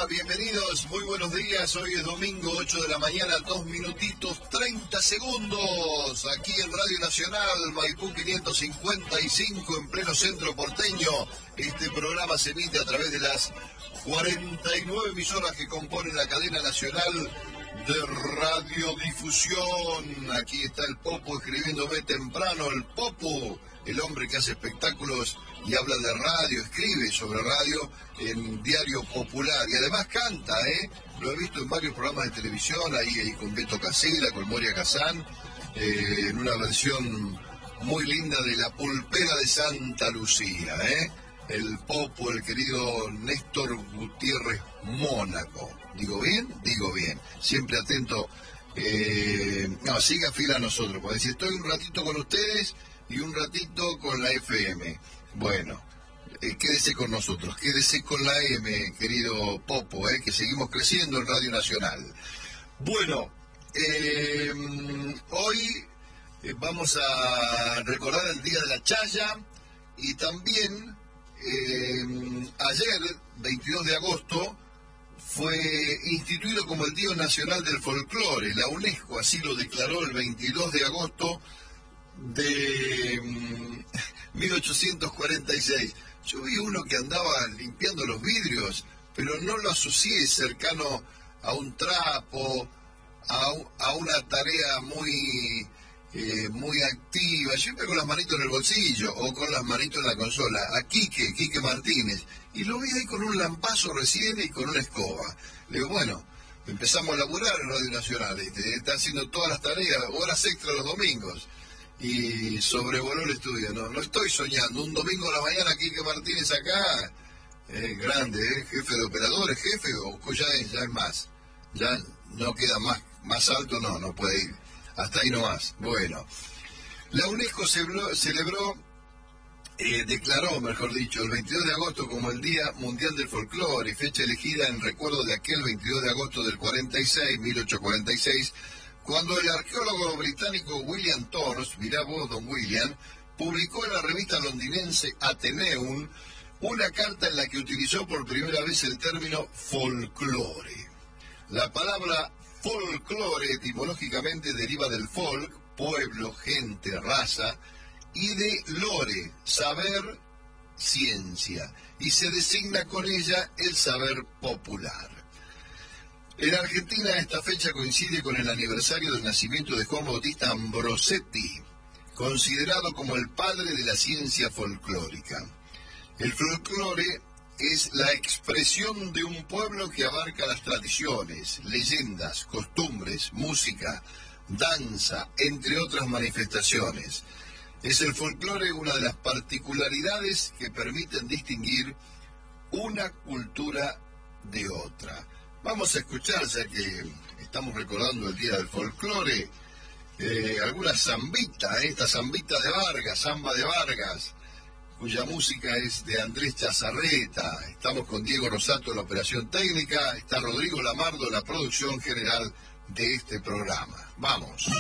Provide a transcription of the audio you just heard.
Bienvenidos, muy buenos días. Hoy es domingo, 8 de la mañana, 2 minutitos, 30 segundos. Aquí en Radio Nacional, Maipú 555, en pleno centro porteño. Este programa se emite a través de las 49 emisoras que componen la cadena nacional de radiodifusión. Aquí está el Popo escribiéndome temprano. El Popo, el hombre que hace espectáculos y habla de radio, escribe sobre radio en Diario Popular. Y además canta, Lo he visto en varios programas de televisión, ahí con Beto Casella, con Moria Kazán, en una versión muy linda de La Pulpera de Santa Lucía, El Popo, el querido Néstor Gutiérrez Mónaco. ¿Digo bien? Digo bien. Siempre atento. Siga fila a nosotros, porque si estoy un ratito con ustedes y un ratito con la FM. Bueno, quédese con nosotros, quédese con la M, querido Popo, que seguimos creciendo en Radio Nacional. Bueno, hoy vamos a recordar el Día de la Chaya y también ayer, 22 de agosto, fue instituido como el Día Nacional del Folclore. La UNESCO así lo declaró el 22 de agosto de 1846. Yo vi uno que andaba limpiando los vidrios, pero no lo asocié cercano a un trapo, a una tarea muy activa, siempre con las manitos en el bolsillo o con las manitos en la consola. A Quique Martínez, y lo vi ahí con un lampazo recién y con una escoba. Le digo, bueno, empezamos a laburar en Radio Nacional, está haciendo todas las tareas, horas extra los domingos, y sobrevoló el estudio. No estoy soñando, un domingo a la mañana Quique Martínez acá, grande, jefe de operadores, jefe, o ya es más, ya no queda más alto, no puede ir, hasta ahí nomás. Bueno, la UNESCO declaró, mejor dicho, el 22 de agosto como el Día Mundial del Folclore, fecha elegida en recuerdo de aquel 22 de agosto del 1846, cuando el arqueólogo británico William Thornes, mirá vos, don William, publicó en la revista londinense Athenaeum una carta en la que utilizó por primera vez el término folclore. La palabra folclore etimológicamente deriva del folk, pueblo, gente, raza, y de lore, saber, ciencia, y se designa con ella el saber popular. En Argentina esta fecha coincide con el aniversario del nacimiento de Juan Bautista Ambrosetti, considerado como el padre de la ciencia folclórica. El folclore es la expresión de un pueblo que abarca las tradiciones, leyendas, costumbres, música, danza, entre otras manifestaciones. Es el folclore una de las particularidades que permiten distinguir una cultura de otra. Vamos a escuchar, ya que estamos recordando el Día del Folclore, alguna zambita, esta zambita de Vargas, samba de Vargas, cuya música es de Andrés Chazarreta. Estamos con Diego Rosato en la operación técnica, está Rodrigo Lamardo en la producción general de este programa. Vamos.